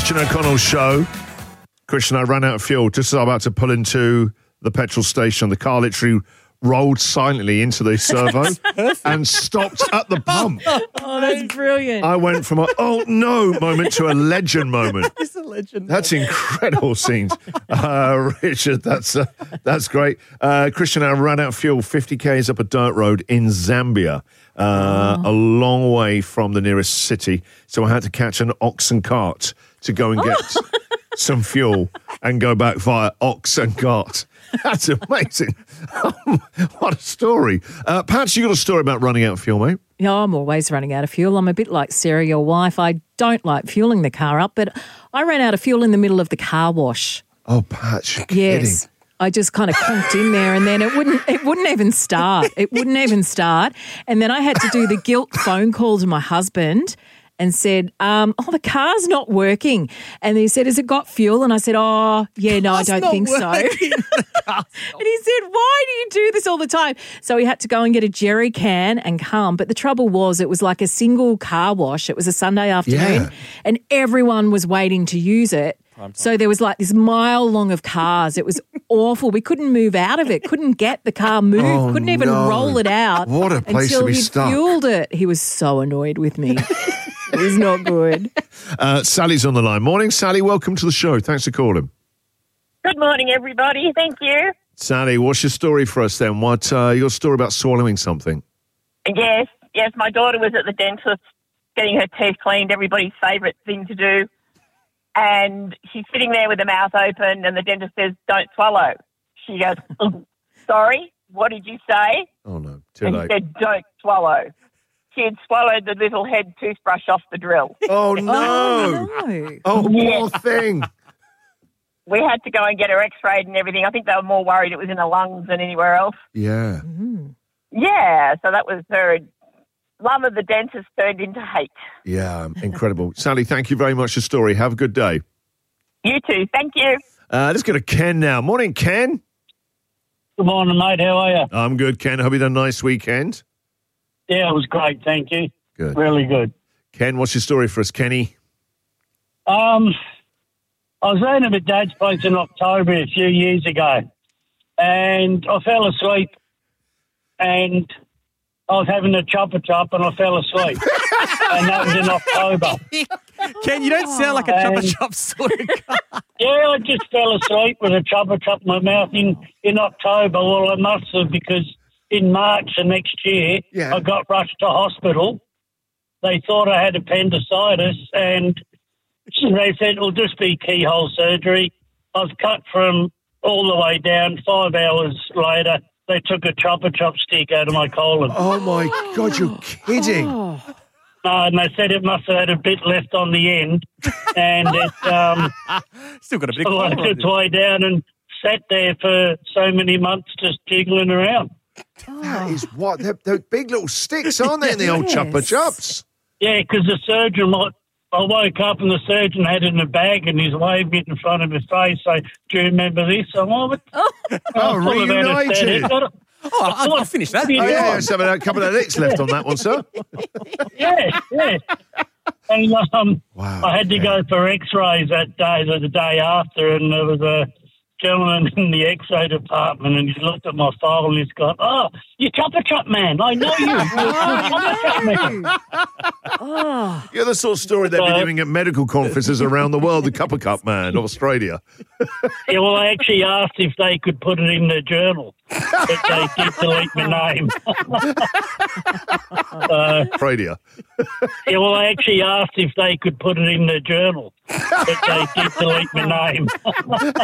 Christian O'Connell show. Christian, I ran out of fuel just as I'm about to pull into the petrol station. The car literally rolled silently into the servo and stopped at the pump. Oh, that's brilliant. I went from a oh no moment to a legend moment. It's a legend. That's incredible scenes. Richard, that's great. Christian, I ran out of fuel 50 k's up a dirt road in Zambia, a long way from the nearest city. So I had to catch an oxen cart to go and get some fuel and go back via ox and cart. That's amazing. What a story. Pat, you got a story about running out of fuel, mate? Yeah, I'm always running out of fuel. I'm a bit like Sarah, your wife. I don't like fueling the car up, but I ran out of fuel in the middle of the car wash. Oh, Pat, you're Yes. kidding. I just kind of conked in there and then it wouldn't even start. It wouldn't even start. And then I had to do the guilt phone call to my husband and said, the car's not working. And he said, has it got fuel? And I said, no, I don't think so. And he said, why do you do this all the time? So he had to go and get a jerry can and come. But the trouble was it was like a single car wash. It was a Sunday afternoon and everyone was waiting to use it. So there was like this mile long of cars. It was awful. We couldn't move out of it, couldn't get the car moved, couldn't even roll it out. What a place until to be he'd stuck. fueled it. He was so annoyed with me. It was not good. Sally's on the line. Morning, Sally. Welcome to the show. Thanks for calling. Good morning, everybody. Thank you. Sally, what's your story for us then? What your story about swallowing something? Yes, my daughter was at the dentist getting her teeth cleaned, everybody's favourite thing to do. And she's sitting there with her mouth open and the dentist says, don't swallow. She goes, sorry, what did you say? Oh, no, too and late. he said, don't swallow. She had swallowed the little head toothbrush off the drill. Oh, no. No. Oh, poor thing. We had to go and get her x-rayed and everything. I think they were more worried it was in her lungs than anywhere else. Yeah. Yeah, so that was her love of the dentist turned into hate. Yeah, incredible. Sally, thank you very much for your story. Have a good day. You too. Thank you. Let's go to Ken now. Morning, Ken. Good morning, mate. How are you? I'm good, Ken. Hope you had a nice weekend. Yeah, it was great. Thank you. Good. Really good. Ken, what's your story for us, Kenny? I was running at my dad's place in October a few years ago, and I fell asleep, and I was having a chop and I fell asleep, and that was in October. Ken, you don't sound like a chopper-chop sort of guy. Yeah, I just fell asleep with a chop in my mouth in October. Well, I must have, because in March the next year, I got rushed to hospital. They thought I had appendicitis, and they said it'll just be keyhole surgery. I was cut from all the way down. 5 hours later, they took a chop stick out of my colon. Oh, my God, you're kidding. No, and they said it must have had a bit left on the end, and it Still got a big worked its way down and sat there for so many months just jiggling around. That is what? They're big little sticks, aren't they, in the old chopper-chops? Yeah, because the surgeon, I woke up and the surgeon had it in a bag and he's waving it in front of his face. So, do you remember this? Reunited. I'll finish that. Yeah, so a couple of licks left on that one, sir. Yeah. And Wow, I had to go for x-rays that day, the day after, and there was a gentleman in the x-ray department, and he looked at my file and he's gone, oh, you're chopper-chop man. I know you. You're chopper-chop man. You're the sort of story they'd be doing at medical conferences around the world, the Cup man, Australia. Yeah, well, I actually asked if they could put it in the journal, but they did delete my name. Australia. Yeah, well, I actually asked if they could put it in the journal, but they did delete my name.